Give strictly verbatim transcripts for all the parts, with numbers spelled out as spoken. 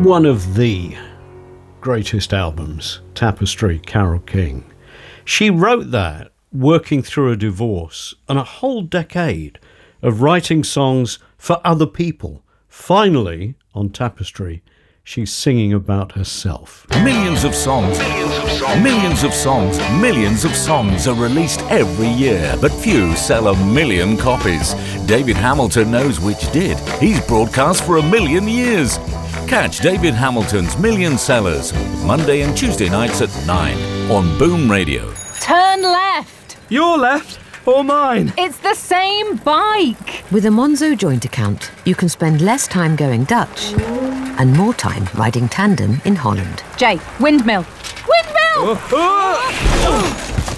One of the greatest albums, Tapestry, Carole King. She wrote that working through a divorce and a whole decade of writing songs for other people. Finally, on Tapestry, she's singing about herself. Millions of songs, millions of songs, millions of songs, millions of songs are released every year, but few sell a million copies. David Hamilton knows which did. He's broadcast for a million years. Catch David Hamilton's Million Sellers Monday and Tuesday nights at nine on Boom Radio. Turn left. Your left or mine? It's the same bike. With a Monzo joint account, you can spend less time going Dutch and more time riding tandem in Holland. Jay, windmill. Windmill! Oh,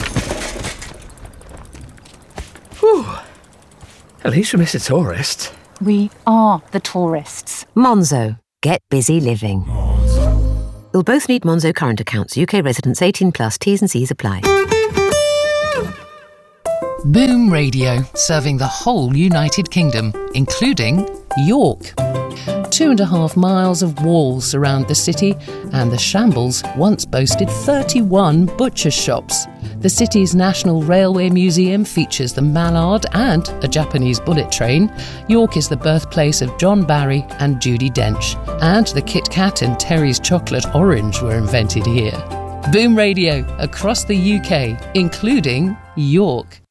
oh. Whew. At least we miss a tourist. We are the tourists. Monzo. Get busy living. You'll both need Monzo current accounts. U K residents eighteen plus. T's and C's apply. Boom Radio, serving the whole United Kingdom, including York. Two and a half miles of walls surround the city, and the shambles once boasted thirty-one butcher shops. The city's National Railway Museum features the Mallard and a Japanese bullet train. York is the birthplace of John Barry and Judi Dench, and the Kit Kat and Terry's Chocolate Orange were invented here. Boom Radio, across the U K, including York.